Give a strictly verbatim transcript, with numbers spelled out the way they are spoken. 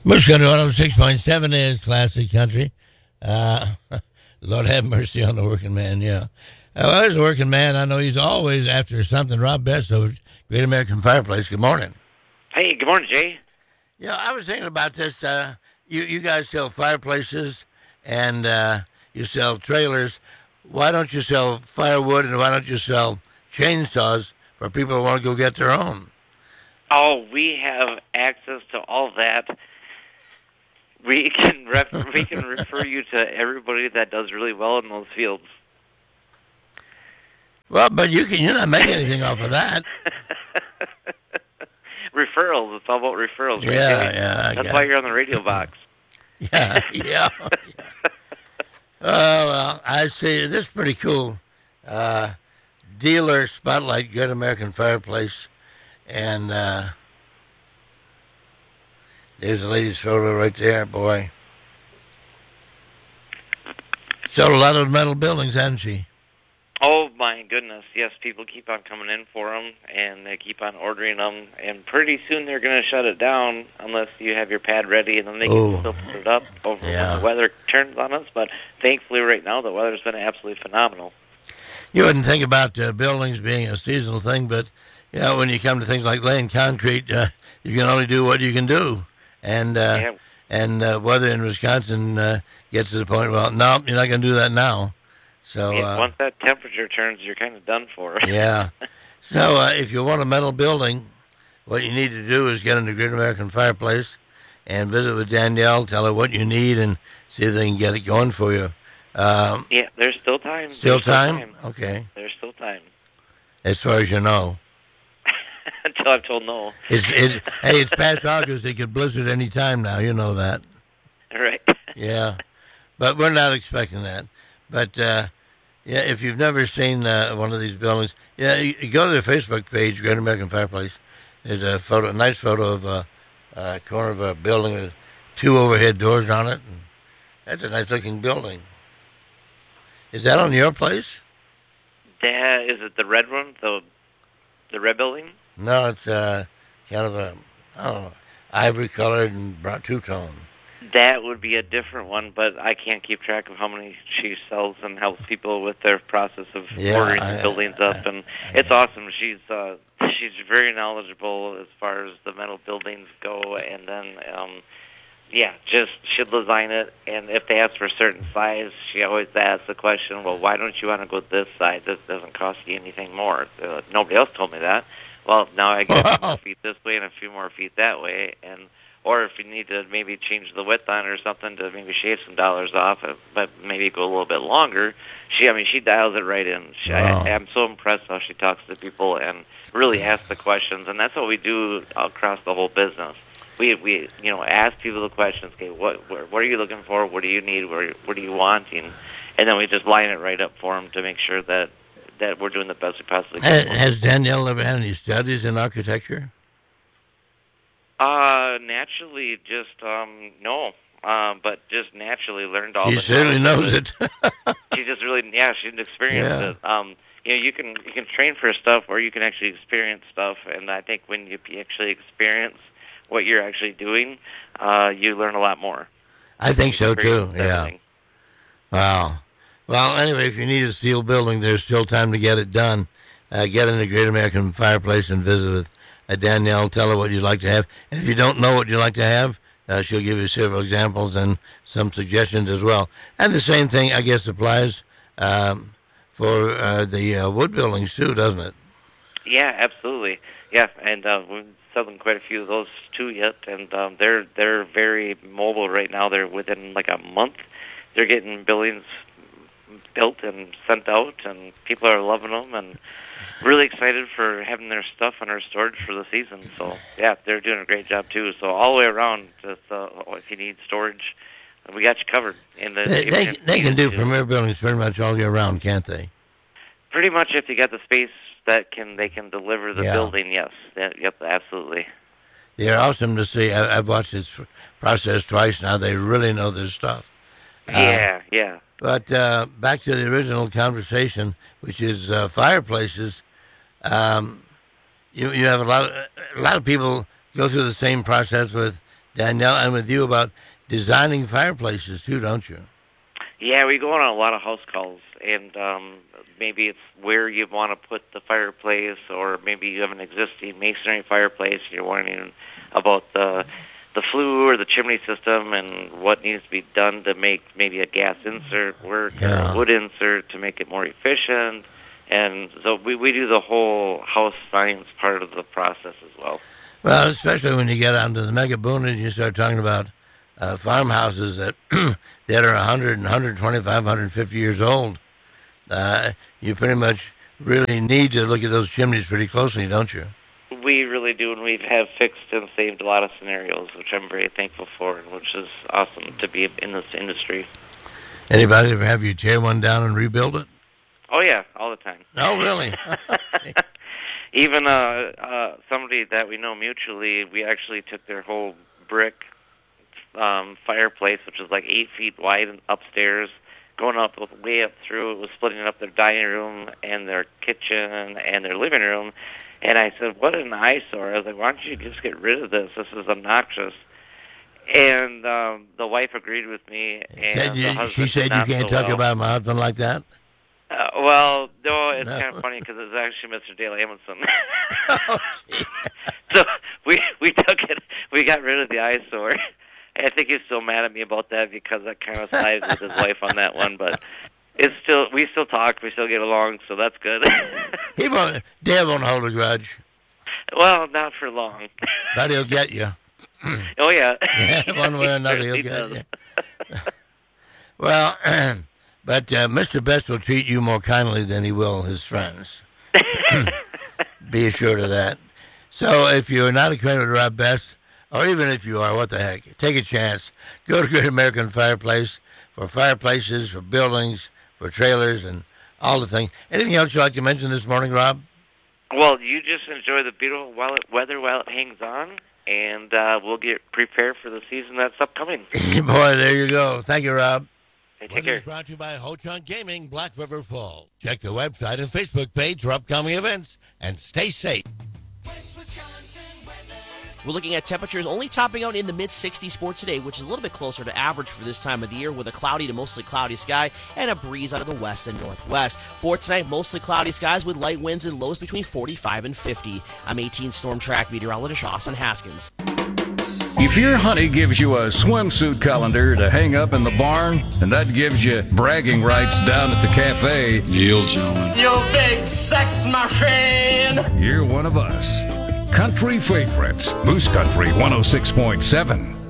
Bush Country one oh six point seven is classic country. Uh, Lord have mercy on the working man, yeah. Uh, well, there's a working man. I know he's always after something. Rob Betts over Great American Fireplace. Good morning. Hey, good morning, Jay. Yeah, I was thinking about this. Uh, you, you guys sell fireplaces and uh, you sell trailers. Why don't you sell firewood and why don't you sell chainsaws for people who want to go get their own? Oh, we have access to all that. We can ref- we can refer you to everybody that does really well in those fields. Well, but you can, you're not making anything off of that. Referrals. It's all about referrals. Right, Yeah, Jay? yeah. I That's got why it. you're on the radio box. Yeah, yeah. yeah. Oh, well, I see. This is pretty cool. Uh, dealer Spotlight Good American Fireplace. And uh, there's a lady's photo right there, boy. Sold a lot of metal buildings, hasn't she? Oh, my goodness. Yes, people keep on coming in for them, and they keep on ordering them. And pretty soon they're going to shut it down unless you have your pad ready, and then they can Ooh. still put it up over Yeah. when the weather turns on us. But thankfully right now the weather's been absolutely phenomenal. You wouldn't think about uh, buildings being a seasonal thing, but you know, when you come to things like laying concrete, uh, you can only do what you can do. And uh, Yeah. and uh, weather in Wisconsin uh, gets to the point, well, no, you're not going to do that now. So Yeah, uh, once that temperature turns, you're kind of done for. yeah. So uh, if you want a metal building, what you need to do is get into Great American Fireplace and visit with Danielle, tell her what you need, and see if they can get it going for you. Um, Yeah, there's still time. still There's time? Okay. There's still time. As far as you know. Until I'm told no. It's it. Hey, it's past August. It could blizzard any time now. You know that. Right. Yeah, but we're not expecting that. But uh, yeah, if you've never seen uh, one of these buildings, yeah, you, you go to their Facebook page, Great American Fireplace. There's a photo, a nice photo of a, a corner of a building with two overhead doors on it. And that's a nice looking building. Is that on your place? That, is it the red one? The the red building? No, it's uh, kind of a I don't know, ivory colored and brown two tone. That would be a different one, but I can't keep track of how many she sells and helps people with their process of Yeah, ordering I- the buildings up, I- and I- it's awesome. She's uh, she's very knowledgeable as far as the metal buildings go, and then um, yeah, just she'll design it, and if they ask for a certain size, she always asks the question, well, why don't you want to go this size? This doesn't cost you anything more. Uh, nobody else told me that. Well, now I get a few more feet this way and a few more feet that way, and or if you need to maybe change the width on it or something to maybe shave some dollars off, uh, but maybe go a little bit longer. She, I mean, she dials it right in. She, Wow. I, I'm so impressed how she talks to people and really asks the questions, and that's what we do across the whole business. We, we, you know, ask people the questions. Okay, what, what, what are you looking for? What do you need? What, what are you wanting? And then we just line it right up for them to make sure that that we're doing the best we possibly Has, can. has Danielle ever had any studies in architecture? Uh, naturally, just um, no, uh, but just naturally learned all. She the certainly knows knowledge it. of it. She just really, yeah, she experienced Yeah. it. Um, you know, you can you can train for stuff, or you can actually experience stuff. And I think when you actually experience what you're actually doing, uh, you learn a lot more. I think so too. Experience Yeah. everything. Wow. Well, anyway, if you need a steel building, there's still time to get it done. Uh, get in the Great American Fireplace and visit with uh, Danielle. Tell her what you'd like to have. And if you don't know what you'd like to have, uh, she'll give you several examples and some suggestions as well. And the same thing, I guess, applies um, for uh, the uh, wood buildings too, doesn't it? Yeah, absolutely. Yeah, and uh, we're selling quite a few of those too yet, and um, they're they're very mobile right now. They're within like a month, they're getting buildings built and sent out, and people are loving them and really excited for having their stuff on our storage for the season. So yeah, they're doing a great job too. So all the way around, just, uh, if you need storage, we got you covered. In the They, they, they can do too. premier buildings pretty much all year round, can't they? Pretty much, if you got the space that can they can deliver the Yeah. building. Yes, Yeah, yep, absolutely. They're awesome to see. I, I've watched this process twice now. They really know their stuff. Uh, Yeah, yeah. But uh, back to the original conversation, which is uh, fireplaces. Um, you you have a lot of a lot of people go through the same process with Danielle, and with you about designing fireplaces too, don't you? Yeah, we go on a lot of house calls, and um, maybe it's where you want to put the fireplace, or maybe you have an existing masonry fireplace and you're wondering about the the flue or the chimney system and what needs to be done to make maybe a gas insert work Yeah. or a wood insert to make it more efficient. And so we, we do the whole house science part of the process as well. Well, especially when you get onto the mega boom and you start talking about uh, farmhouses that that are one hundred, one twenty-five, one fifty years old. Uh, you pretty much really need to look at those chimneys pretty closely, don't you? We really do, and we have fixed and saved a lot of scenarios, which I'm very thankful for, and which is awesome to be in this industry. Anybody ever have you tear one down and rebuild it? Oh, yeah, all the time. Oh, really? Even uh, uh, somebody that we know mutually, we actually took their whole brick um, fireplace, which is like eight feet wide and upstairs, going up way up through. It was splitting up their dining room and their kitchen and their living room. And I said, what an eyesore. I was like, why don't you just get rid of this? This is obnoxious. And um, the wife agreed with me. And Said you- the husband she said did you not can't so talk well. about my husband like that? Uh, well, no, it's No. kind of funny because it's actually Mister Dale Amundsen. Oh, gee. So we we took it. We got rid of the eyesore. I think he's still mad at me about that because I kind of sided with his wife on that one. But it's still we still talk. We still get along, so that's good. He won't, Dale won't hold a grudge, Well, not for long. but he'll get you. Oh yeah. Yeah, one way or another, He he'll get does. you. Well, but uh, Mister Best will treat you more kindly than he will his friends. Be assured of that. So if you're not acquainted with Rob Best, or even if you are, what the heck, take a chance. Go to Great American Fireplace for fireplaces, for buildings, for trailers, and all the things. Anything else you'd like to mention this morning, Rob? Well, you just enjoy the beautiful while it, weather while it hangs on, and uh, we'll get prepared for the season that's upcoming. Boy, there you go. Thank you, Rob. Hey, take Weather care. is brought to you by Ho-Chunk Gaming, Black River Falls. Check the website and Facebook page for upcoming events, and stay safe. We're looking at temperatures only topping out in the mid sixties for today, which is a little bit closer to average for this time of the year, with a cloudy to mostly cloudy sky and a breeze out of the west and northwest. For tonight, mostly cloudy skies with light winds and lows between forty-five and fifty. I'm eighteen Storm Track meteorologist Austin Haskins. If your honey gives you a swimsuit calendar to hang up in the barn, and that gives you bragging rights down at the cafe, Yield, gentlemen. You big sex machine! you're one of us. Country favorites, Moose Country one oh six point seven.